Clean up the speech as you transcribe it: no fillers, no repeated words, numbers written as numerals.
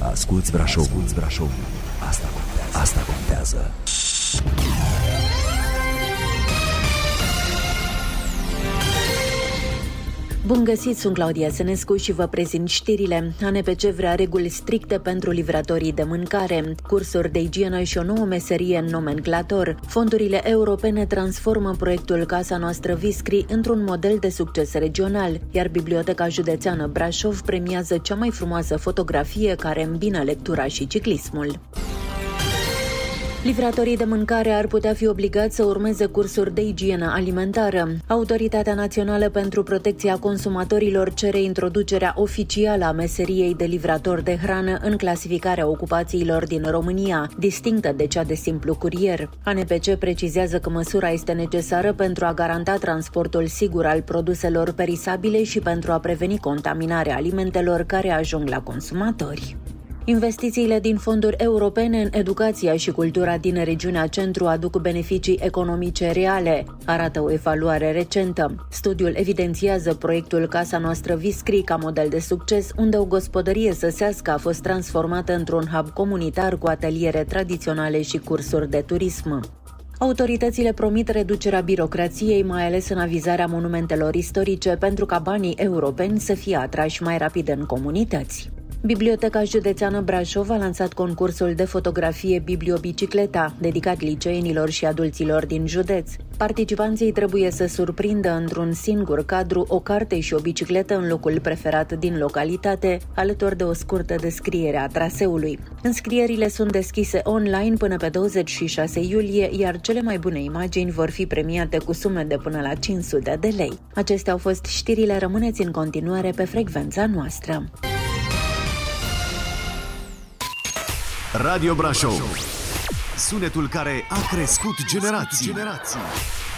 Asculți Brașov. Asta contează. Bun găsit, sunt Claudia Sănescu și vă prezint știrile. ANPC vrea reguli stricte pentru livratorii de mâncare, cursuri de igienă și o nouă meserie în nomenclator. Fondurile europene transformă proiectul Casa Noastră Viscri într-un model de succes regional, iar Biblioteca Județeană Brașov premiază cea mai frumoasă fotografie care îmbină lectura și ciclismul. Livratorii de mâncare ar putea fi obligați să urmeze cursuri de igienă alimentară. Autoritatea Națională pentru Protecția Consumatorilor cere introducerea oficială a meseriei de livrator de hrană în clasificarea ocupațiilor din România, distinctă de cea de simplu curier. ANPC precizează că măsura este necesară pentru a garanta transportul sigur al produselor perisabile și pentru a preveni contaminarea alimentelor care ajung la consumatori. Investițiile din fonduri europene în educația și cultura din regiunea Centru aduc beneficii economice reale, arată o evaluare recentă. Studiul evidențiază proiectul Casa Noastră Viscri ca model de succes, unde o gospodărie săsească a fost transformată într-un hub comunitar cu ateliere tradiționale și cursuri de turism. Autoritățile promit reducerea birocrației, mai ales în avizarea monumentelor istorice, pentru ca banii europeni să fie atrași mai rapid în comunități. Biblioteca Județeană Brașov a lansat concursul de fotografie Bibliobicicleta, dedicat liceenilor și adulților din județ. Participanții trebuie să surprindă într-un singur cadru o carte și o bicicletă în locul preferat din localitate, alături de o scurtă descriere a traseului. Înscrierile sunt deschise online până pe 26 iulie, iar cele mai bune imagini vor fi premiate cu sume de până la 500 de lei. Acestea au fost știrile, rămâneți în continuare pe frecvența noastră. Radio Brașov. Sunetul care a crescut generații.